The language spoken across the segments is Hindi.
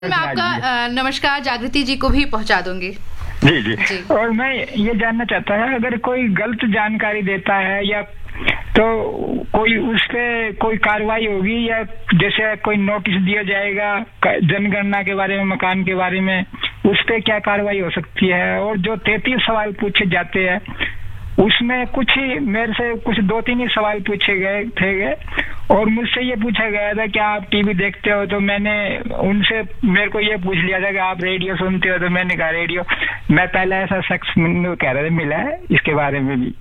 मैं आपका नमस्कार जागृति जी को भी पहुंचा दूंगी। जी। और मैं ये जानना चाहता है, अगर कोई गलत जानकारी देता है या तो कोई उस पे कोई कार्रवाई होगी, या जैसे कोई नोटिस दिया जाएगा जनगणना के बारे में, मकान के बारे में, उस पे क्या कार्रवाई हो सकती है? और जो 33 सवाल पूछे जाते हैं उसमें कुछ ही मेरे से कुछ 2-3 ही सवाल पूछे गए थे और मुझसे ये पूछा गया था कि आप टीवी देखते हो, तो मैंने उनसे मेरे को ये पूछ लिया था कि आप रेडियो सुनते हो, तो मैंने कहा रेडियो। मैं पहले ऐसा शख्स कह रहा था मिला है, इसके बारे में भी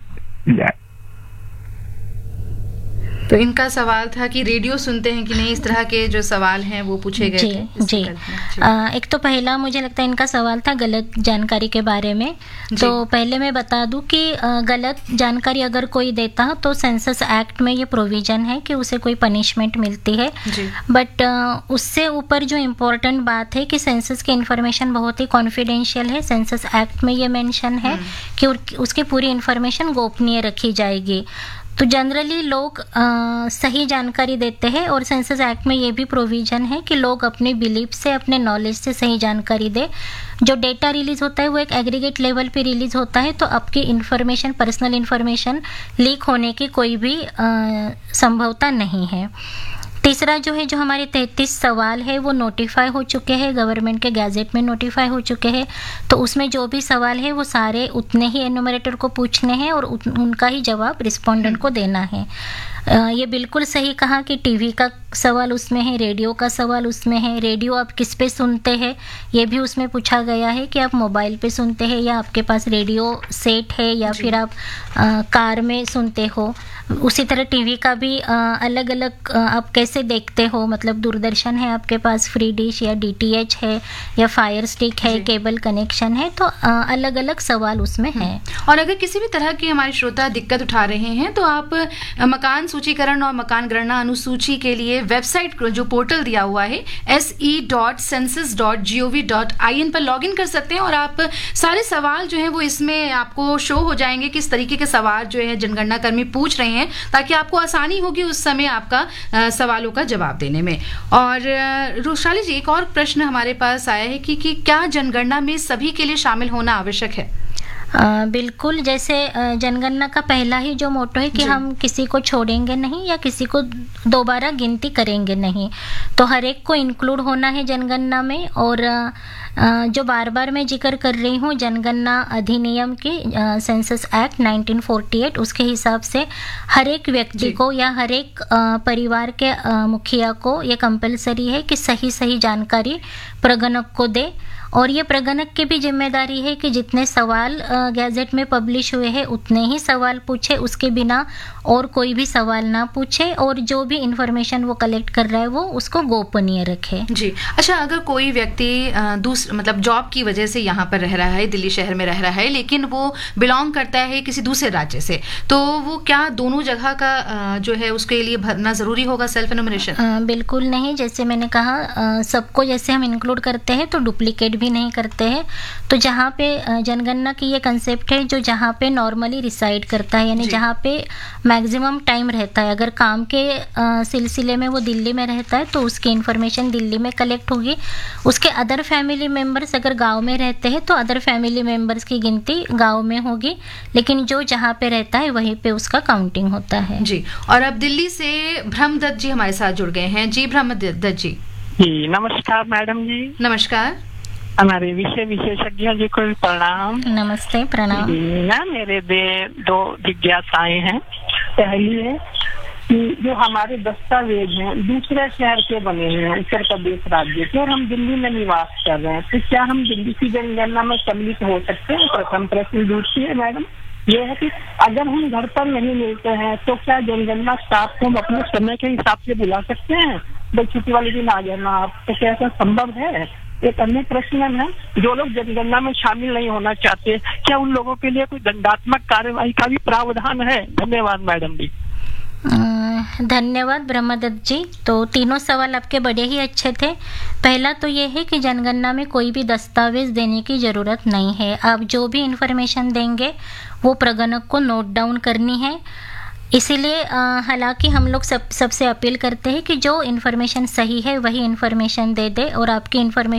तो इनका सवाल था कि रेडियो सुनते हैं कि नहीं, इस तरह के जो सवाल हैं वो पूछे गए थे। जी। एक तो पहला मुझे लगता है इनका सवाल था गलत जानकारी के बारे में। तो पहले मैं बता दूं कि गलत जानकारी अगर कोई देता है तो सेंसस एक्ट में ये प्रोविजन है कि उसे कोई पनिशमेंट मिलती है। बट उससे ऊपर जो इम्पोर्टेंट बात है कि सेंसस की इन्फॉर्मेशन बहुत ही कॉन्फिडेंशियल है। सेंसस एक्ट में ये मेंशन है कि उसकी पूरी इन्फॉर्मेशन गोपनीय रखी जाएगी। तो जनरली लोग सही जानकारी देते हैं और सेंसस एक्ट में ये भी प्रोविजन है कि लोग अपने बिलीफ से, अपने नॉलेज से सही जानकारी दे। जो डेटा रिलीज होता है वो एक एग्रीगेट लेवल पे रिलीज होता है, तो आपकी इन्फॉर्मेशन, पर्सनल इन्फॉर्मेशन लीक होने की कोई भी संभवता नहीं है। तीसरा जो है, जो हमारे 33 सवाल है वो नोटिफाई हो चुके हैं, गवर्नमेंट के गैजेट में नोटिफाई हो चुके हैं। तो उसमें जो भी सवाल है वो सारे उतने ही एनुमरेटर को पूछने हैं और उनका ही जवाब रिस्पोंडेंट को देना है। ये बिल्कुल सही कहा कि टीवी का सवाल उसमें है, रेडियो का सवाल उसमें है। रेडियो आप किस पे सुनते हैं ये भी उसमें पूछा गया है कि आप मोबाइल पे सुनते हैं या आपके पास रेडियो सेट है या फिर आप कार में सुनते हो। उसी तरह टीवी का भी अलग अलग आप कैसे देखते हो, मतलब दूरदर्शन है आपके पास, फ्री डिश या डीटीएच है या फायर स्टिक है, केबल कनेक्शन है, तो अलग अलग सवाल उसमें है। और अगर किसी भी तरह की हमारे श्रोता दिक्कत उठा रहे हैं तो आप मकान सूचीकरण और मकान गणना अनुसूची के लिए वेबसाइट जो पोर्टल दिया हुआ है se.census.gov.in पर लॉगिन कर सकते हैं और आप सारे सवाल जो हैं वो इसमें आपको शो हो जाएंगे, किस तरीके के सवाल जो है जनगणना कर्मी पूछ रहे हैं, ताकि आपको आसानी होगी उस समय आपका सवालों का जवाब देने में। और रोशाली जी, एक और प्रश्न हमारे पास आया है कि क्या जनगणना में सभी के लिए शामिल होना आवश्यक है? बिल्कुल, जैसे जनगणना का पहला ही जो मोटो है कि हम किसी को छोड़ेंगे नहीं या किसी को दोबारा गिनती करेंगे नहीं, तो हर एक को इंक्लूड होना है जनगणना में। और जो बार बार मैं जिक्र कर रही हूँ जनगणना अधिनियम की, सेंसस एक्ट 1948, उसके हिसाब से हर एक व्यक्ति को या हर एक परिवार के मुखिया को ये कंपलसरी है कि सही जानकारी प्रगणक को दे। और ये प्रगणक की भी जिम्मेदारी है कि जितने सवाल गैजेट में पब्लिश हुए हैं उतने ही सवाल पूछे, उसके बिना और कोई भी सवाल ना पूछे, और जो भी इंफॉर्मेशन वो कलेक्ट कर रहा है वो उसको गोपनीय रखे। जी। अच्छा, अगर कोई व्यक्ति मतलब जॉब की वजह से यहाँ पर रह रहा है, दिल्ली शहर में रह रहा है, लेकिन वो बिलोंग करता है किसी दूसरे राज्य से, तो वो क्या दोनों जगह का जो है उसके लिए भरना जरूरी होगा सेल्फ एनुमरेशन? बिल्कुल नहीं। जैसे मैंने कहा, सबको जैसे हम इंक्लूड करते हैं तो डुप्लीकेट भी नहीं करते हैं। तो जहाँ पे जनगणना की ये कंसेप्ट है, जो जहाँ पे नॉर्मली रिसाइड करता है, यानी जहाँ पे मैक्सिमम टाइम रहता है, अगर काम के सिलसिले में वो दिल्ली में रहता है तो उसकी इन्फॉर्मेशन दिल्ली में कलेक्ट होगी। उसके अदर फैमिली मेंबर्स अगर गांव में रहते हैं तो अदर फैमिली मेंबर्स की गिनती गांव में होगी, लेकिन जो जहाँ पे रहता है वहीं पे उसका काउंटिंग होता है। जी। और अब दिल्ली से ब्रह्मदत्त जी हमारे साथ जुड़ गए हैं। जी ब्रह्मदत्त जी। जी नमस्कार मैडम जी। नमस्कार। हमारे विषय विशेषज्ञ जी को प्रणाम। नमस्ते। प्रणाम। ना मेरे दो जिज्ञासाएं हैं। पहली है कि जो हमारे दस्तावेज हैं दूसरे शहर के बने हुए हैं, उत्तर प्रदेश राज्य के, और हम दिल्ली में निवास कर रहे हैं, तो क्या हम दिल्ली की जनगणना में सम्मिलित हो सकते हैं? प्रथम प्रश्न। दूसरी है मैडम, ये है कि अगर हम घर पर नहीं मिलते हैं तो क्या जनगणना स्टाफ को हम अपने समय के हिसाब से बुला सकते हैं? भाई छुट्टी वाले दिन आ जाना आप, तो क्या ऐसा संभव है? एक अन्य प्रश्न है, जो लोग जनगणना में शामिल नहीं होना चाहते, क्या उन लोगों के लिए कोई दंडात्मक कार्यवाही का भी प्रावधान है? धन्यवाद मैडम जी। धन्यवाद ब्रह्मदत्त जी। तो तीनों सवाल आपके बड़े ही अच्छे थे। पहला तो ये है कि जनगणना में कोई भी दस्तावेज देने की ज़रूरत नहीं है। आप जो भी इंफॉर्मेशन देंगे वो प्रगणक को नोट डाउन करनी है। इसीलिए हालांकि हम लोग सबसे अपील करते हैं कि जो इन्फॉर्मेशन सही है वही इन्फॉर्मेशन दे दे, और आपकी इन्फॉर्मेशन